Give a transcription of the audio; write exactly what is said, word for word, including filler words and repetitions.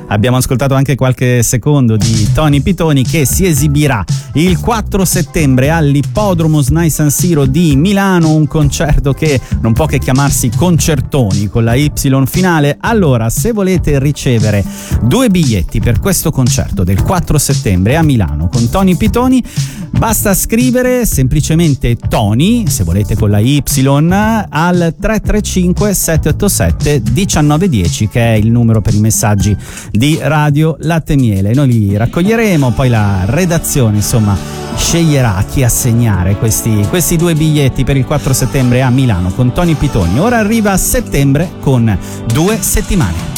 Abbiamo ascoltato anche qualche secondo di Tony Pitoni, che si esibirà il quattro settembre all'Ippodromo SNAI San Siro di Milano, un concerto che non può che chiamarsi Concertoni con la Y finale. Allora, se volete ricevere due biglietti per questo concerto del quattro settembre a Milano con Tony Pitoni, basta scrivere semplicemente Tony, se volete con la Y, al tre tre cinque sette otto sette uno nove uno zero, che è il numero per i messaggi di Radio Latte Miele. Noi li raccoglieremo, poi la redazione insomma sceglierà chi assegnare questi, questi due biglietti per il quattro settembre a Milano con Tony Pitoni. Ora arriva settembre con due settimane.